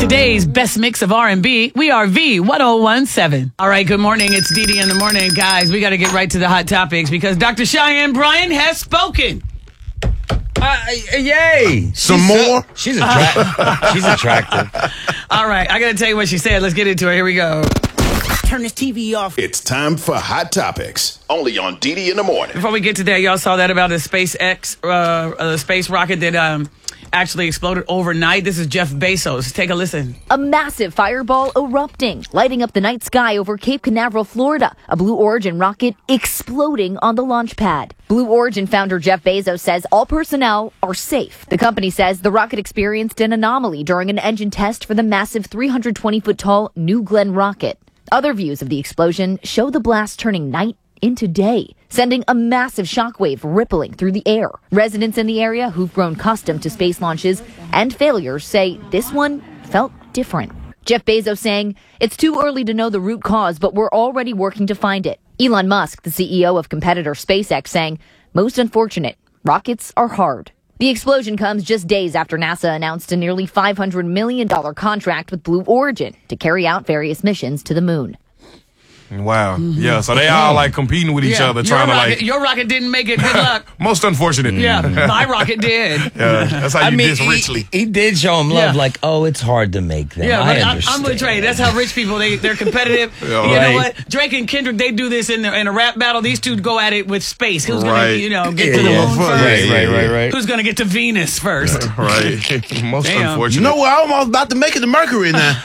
Today's best mix of R&B, we are V1017. All right, good morning. It's Dee Dee in the morning. Guys, we got to get right to the hot topics because Dr. Cheyenne Bryan has spoken. Yay! Some more? She's attractive. All right, I got to tell you what she said. Let's get into it. Here we go. Turn this TV off. It's time for Hot Topics, only on Dee Dee in the morning. Before we get to that, y'all saw that about the SpaceX, the space rocket that actually exploded overnight. This is Jeff Bezos. Take a listen. A massive fireball erupting, lighting up the night sky over Cape Canaveral, Florida. A Blue Origin rocket exploding on the launch pad. Blue Origin founder Jeff Bezos says all personnel are safe. The company says the rocket experienced an anomaly during an engine test for the massive 320-foot tall New Glenn rocket. Other views of the explosion show the blast turning night into day, sending a massive shockwave rippling through the air. Residents in the area who've grown accustomed to space launches and failures say this one felt different. Jeff Bezos saying, it's too early to know the root cause, but we're already working to find it. Elon Musk, the CEO of competitor SpaceX, saying, most unfortunate, rockets are hard. The explosion comes just days after NASA announced a nearly $500 million contract with Blue Origin to carry out various missions to the moon. Wow. Yeah, so they all like competing with each other, trying to Your rocket didn't make it. Good luck. Most unfortunate. Yeah, my rocket did. Yeah, that's how you diss richly. He did show him love, like, oh, it's hard to make them. Yeah, I but understand. I'm with Trey. That's how rich people, they're competitive. Yeah, you right. know what? Drake and Kendrick, they do this in a rap battle. These two go at it with space. Who's Right. going to, get to the moon first? Right. Who's going to get to Venus first? Right. Most Damn. unfortunate. You know what? I'm almost about to make it to Mercury now.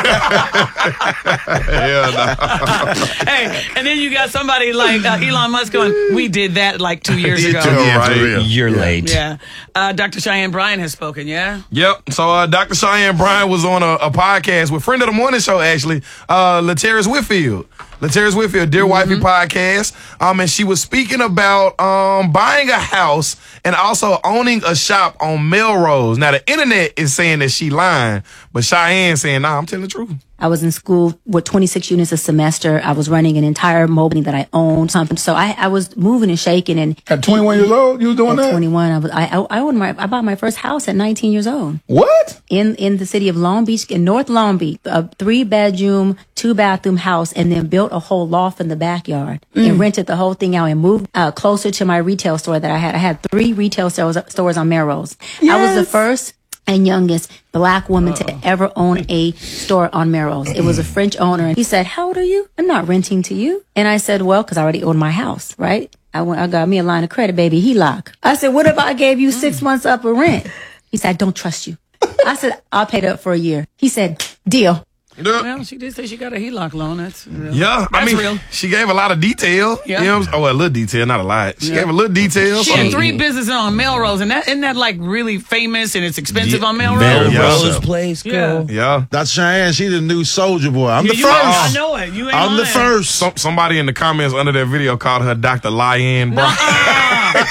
Hey, and then you got somebody like Elon Musk going, we did that like 2 years ago. Right. You're late. Yeah. Dr. Cheyenne Bryan has spoken, yeah? Yep. So Dr. Cheyenne Bryan was on a podcast with friend of the morning show, actually, Latarius Whitfield. Latarius Whitfield, Dear Wifey podcast. And she was speaking about buying a house and also owning a shop on Melrose. Now, the internet is saying that she lying, but Cheyenne saying, nah, I'm telling the truth. I was in school with 26 units a semester. I was running an entire mobile that I owned. So I was moving and shaking. And At 21 years old, you was doing at that? 21, I bought my first house at 19 years old. What? In the city of Long Beach, in North Long Beach, a 3-bedroom, 2-bathroom house, and then built a whole loft in the backyard and rented the whole thing out and moved closer to my retail store that I had. I had 3 retail stores on Melrose. Yes. I was the first and youngest black woman to ever own a store on Melrose. It was a French owner, and he said, how old are you? I'm not renting to you. And I said, well, because I already owned my house, right? I got me a line of credit, baby, HELOC. I said, what if I gave you 6 months up of rent? He said, I don't trust you. I said, I'll pay it up for a year. He said, deal. Well, she did say she got a HELOC loan. That's real. Yeah, That's real. she gave a lot of detail. Yeah. You know what I'm saying? Oh, a little detail, not a lot. She gave a little detail. She had 3 businesses on Melrose, and isn't that like really famous and it's expensive on Melrose? Melrose Place, girl. Yeah. Dr. Cheyenne, she the new soldier boy. I'm the You first. I know it. You ain't I'm the lying. first. Somebody in the comments under that video called her Dr. Cheyenne Bryan. No.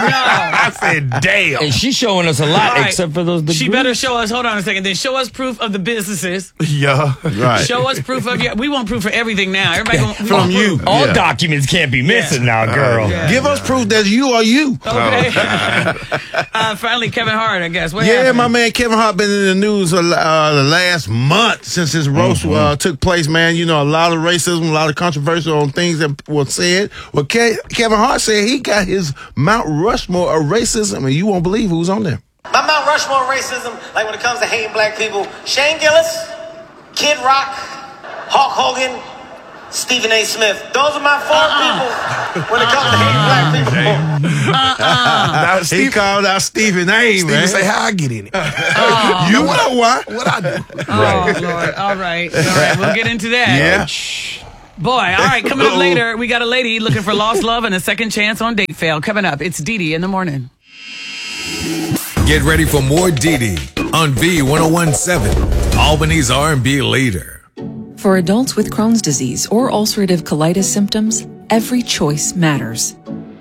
I said, damn. And she's showing us a lot, All right. except for those degrees. She better show us, hold on a second, then show us proof of the businesses. Yeah. Right. Show us proof of we want proof for everything now. Everybody we From want you. proof. All Yeah. documents can't be missing now, girl. Give us proof that you are you. Okay. Finally, Kevin Hart, I guess. What Yeah, happened? my man Kevin Hart been in the news the last month since his roast took place, man. You know, a lot of racism, a lot of controversy on things that were said. Well, Kevin Hart said he got his Mount Rushmore of racism, and you won't believe who's on there. My Mount Rushmore racism, like when it comes to hating black people, Shane Gillis, Kid Rock, Hulk Hogan, Stephen A. Smith. Those are my 4 people when it comes to hating black people. Now, He called out Stephen A. Stephen man. say, how I get in it? You know why? What I do? Oh, Lord. All right. We'll get into that. Yeah. Boy, all right. Coming up later, we got a lady looking for lost love and a second chance on date fail. Coming up, it's Dee Dee in the morning. Get ready for more Dee Dee on V1017, Albany's R&B leader. For adults with Crohn's disease or ulcerative colitis symptoms, every choice matters.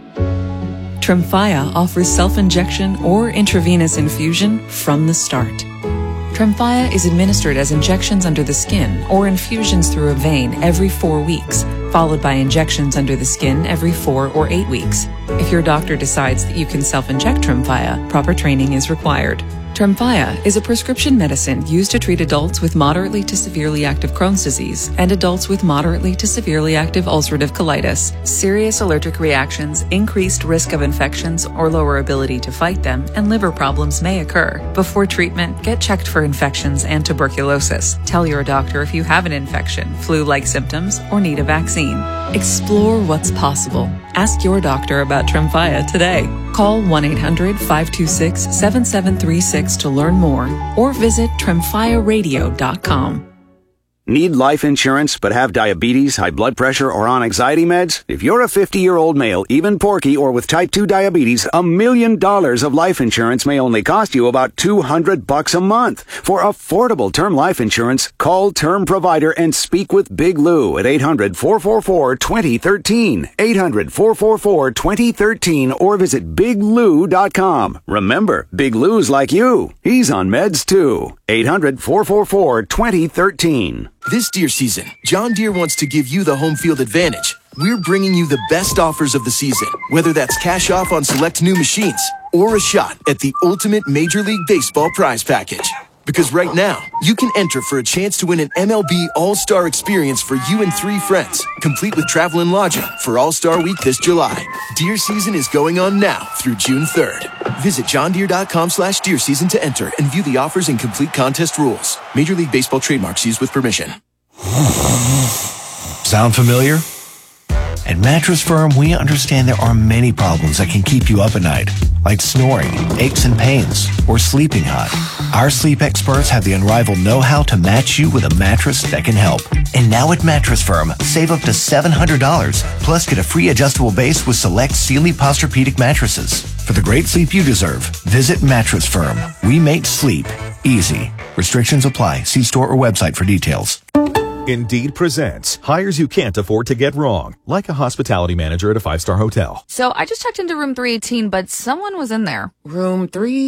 Tremfya offers self-injection or intravenous infusion from the start. Tremfya is administered as injections under the skin or infusions through a vein every 4 weeks, followed by injections under the skin every 4 or 8 weeks. If your doctor decides that you can self-inject Tremfya, proper training is required. Tremfya is a prescription medicine used to treat adults with moderately to severely active Crohn's disease and adults with moderately to severely active ulcerative colitis. Serious allergic reactions, increased risk of infections or lower ability to fight them, and liver problems may occur. Before treatment, get checked for infections and tuberculosis. Tell your doctor if you have an infection, flu-like symptoms, or need a vaccine. Explore what's possible. Ask your doctor about Tremfya today. Call 1-800-526-7736 to learn more or visit tremfyaradio.com. Need life insurance but have diabetes, high blood pressure, or on anxiety meds? If you're a 50-year-old male, even porky, or with type 2 diabetes, $1 million of life insurance may only cost you about $200 a month. For affordable term life insurance, call Term Provider and speak with Big Lou at 800-444-2013, 800-444-2013, or visit biglou.com. Remember, Big Lou's like you. He's on meds too. 800-444-2013. This deer season, John Deere wants to give you the home field advantage. We're bringing you the best offers of the season, whether that's cash off on select new machines or a shot at the ultimate Major League Baseball prize package. Because right now, you can enter for a chance to win an MLB All-Star experience for you and 3 friends, complete with travel and lodging for All-Star Week this July. Deer season is going on now through June 3rd. Visit johndeere.com/deer season to enter and view the offers and complete contest rules. Major League Baseball trademarks used with permission. Sound familiar? At Mattress Firm, we understand there are many problems that can keep you up at night, like snoring, aches and pains, or sleeping hot. Our sleep experts have the unrivaled know-how to match you with a mattress that can help. And now at Mattress Firm, save up to $700, plus get a free adjustable base with select Sealy Posturepedic mattresses. For the great sleep you deserve, visit Mattress Firm. We make sleep easy. Restrictions apply. See store or website for details. Indeed presents hires you can't afford to get wrong, like a hospitality manager at a 5-star hotel. So I just checked into room 318, but someone was in there. Room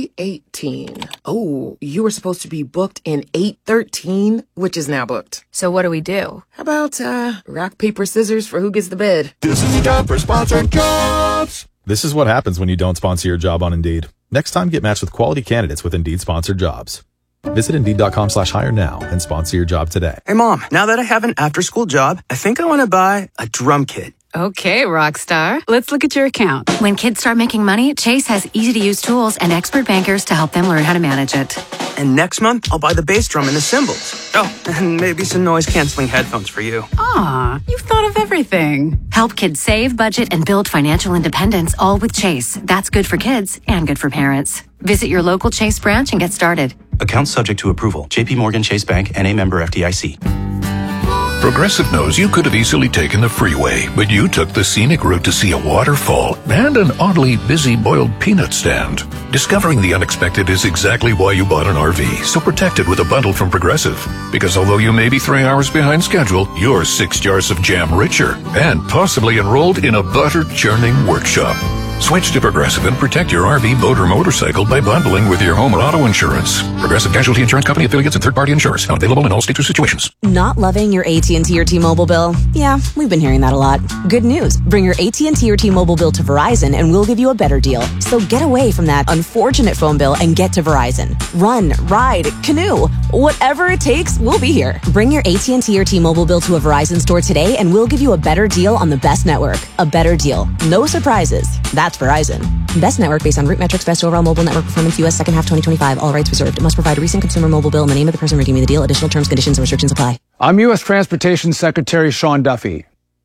318. Oh, you were supposed to be booked in 813, which is now booked. So what do we do? How about rock, paper, scissors for who gets the bed? This is a job for sponsored jobs. This is what happens when you don't sponsor your job on Indeed. Next time, get matched with quality candidates with Indeed sponsored jobs. Visit Indeed.com/hire now and sponsor your job today. Hey, Mom, now that I have an after-school job, I think I want to buy a drum kit. Okay, Rockstar. Let's look at your account. When kids start making money, Chase has easy-to-use tools and expert bankers to help them learn how to manage it. And next month, I'll buy the bass drum and the cymbals. Oh, and maybe some noise-canceling headphones for you. Aw, you've thought of everything. Help kids save, budget, and build financial independence, all with Chase. That's good for kids and good for parents. Visit your local Chase branch and get started. Account subject to approval. J.P. Morgan Chase Bank, N.A. member FDIC. Progressive knows you could have easily taken the freeway, but you took the scenic route to see a waterfall and an oddly busy boiled peanut stand. Discovering the unexpected is exactly why you bought an RV, so protect it with a bundle from Progressive. Because although you may be 3 hours behind schedule, you're 6 jars of jam richer and possibly enrolled in a butter churning workshop. Switch to Progressive and protect your RV, boat, or motorcycle by bundling with your home or auto insurance. Progressive Casualty Insurance Company, affiliates, and third-party insurers. Not available in all states or situations. Not loving your AT&T or T-Mobile bill? Yeah, we've been hearing that a lot. Good news. Bring your AT&T or T-Mobile bill to Verizon and we'll give you a better deal. So get away from that unfortunate phone bill and get to Verizon. Run, ride, canoe. Whatever it takes, we'll be here. Bring your AT&T or T-Mobile bill to a Verizon store today and we'll give you a better deal on the best network. A better deal. No surprises. That's Verizon. Best network based on root metrics, best overall mobile network performance, U.S. second half 2025. All rights reserved. Must provide a recent consumer mobile bill and the name of the person redeeming the deal. Additional terms, conditions, and restrictions apply. I'm U.S. Transportation Secretary Sean Duffy.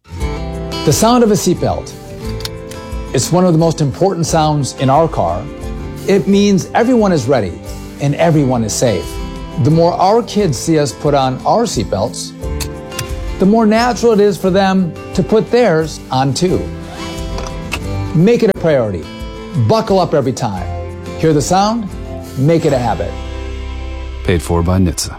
The sound of a seatbelt. It's one of the most important sounds in our car. It means everyone is ready and everyone is safe. The more our kids see us put on our seatbelts, the more natural it is for them to put theirs on too. Make it a priority. Buckle up every time. Hear the sound? Make it a habit. Paid for by NHTSA.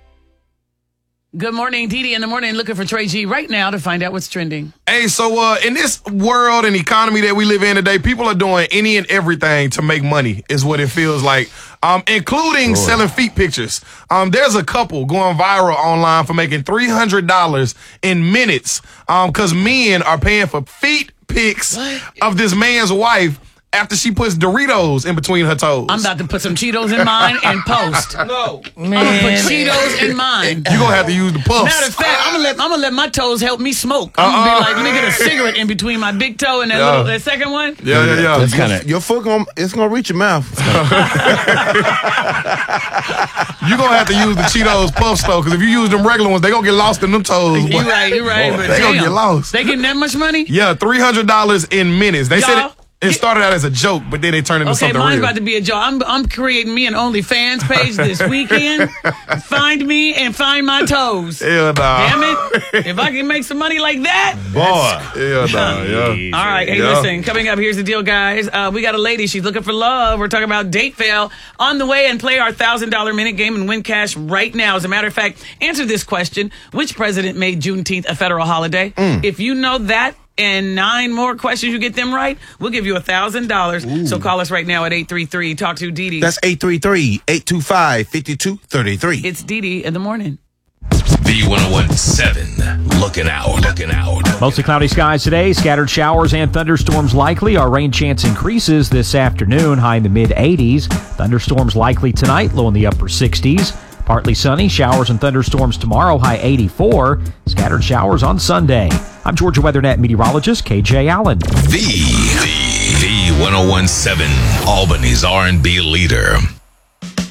Good morning, Didi in the morning, looking for Trey G right now to find out what's trending. Hey, so in this world and economy that we live in today, people are doing any and everything to make money, is what it feels like, including selling feet pictures. There's a couple going viral online for making $300 in minutes because men are paying for feet pics of this man's wife after she puts Doritos in between her toes. I'm about to put some Cheetos in mine and post. No, I'm gonna put Cheetos in mine. You gonna have to use the puffs. Matter of fact, I'm gonna let my toes help me smoke. I'm gonna be like, let me get a cigarette in between my big toe and that second one. Yeah. That's kind of Your foot it's gonna reach your mouth. You're gonna have to use the Cheetos puffs though, because if you use them regular ones, they gonna get lost in them toes. You're right. But They gonna get lost. They getting that much money? Yeah, $300 in minutes. They said Y'all, it started out as a joke, but then they turned into something mine's real. about to be a joke. I'm creating me an OnlyFans page this weekend. Find me and find my toes. Hell nah. Damn it. If I can make some money like that. Boy. Hell nah, yeah. All right. Hey, listen. Coming up, here's the deal, guys. We got a lady. She's looking for love. We're talking about date fail on the way, and play our $1,000 minute game and win cash right now. As a matter of fact, answer this question. Which president made Juneteenth a federal holiday? If you know that, and 9 more questions, you get them right, we'll give you $1,000. So call us right now at 833 Talk to Dee Dee. That's 833-825-5233. It's Dee Dee in the morning. V1017, looking out. Mostly cloudy skies today, scattered showers and thunderstorms likely. Our rain chance increases this afternoon, high in the mid-80s. Thunderstorms likely tonight, low in the upper 60s. Partly sunny, showers and thunderstorms tomorrow, high 84. Scattered showers on Sunday. I'm Georgia WeatherNet meteorologist KJ Allen. V1017, Albany's R&B leader.